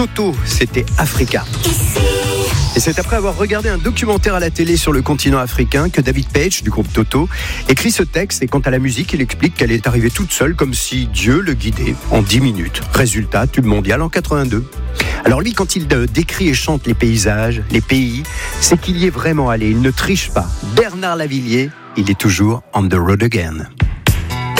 Toto, c'était Africa. Et c'est après avoir regardé un documentaire à la télé sur le continent africain que David Page, du groupe Toto, écrit ce texte. Et quant à la musique, il explique qu'elle est arrivée toute seule, comme si Dieu le guidait en 10 minutes. Résultat, tube mondial en 82. Alors lui, quand il décrit et chante les paysages, les pays, c'est qu'il y est vraiment allé. Il ne triche pas. Bernard Lavilliers, il est toujours on the road again.